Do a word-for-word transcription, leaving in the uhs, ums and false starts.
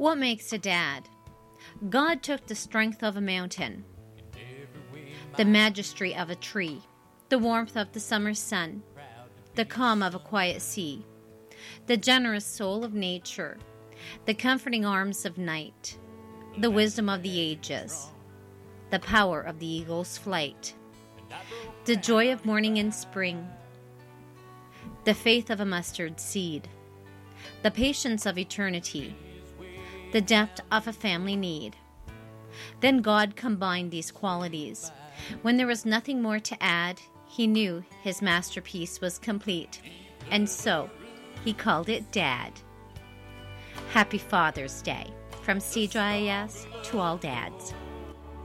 What makes a dad? God took the strength of a mountain, the majesty of a tree, the warmth of the summer sun, the calm of a quiet sea, the generous soul of nature, the comforting arms of night, the wisdom of the ages, the power of the eagle's flight, the joy of morning and spring, the faith of a mustard seed, the patience of eternity, the depth of a family need. Then God combined these qualities. When there was nothing more to add, he knew his masterpiece was complete, and so he called it Dad. Happy Father's Day from C J I S to all dads.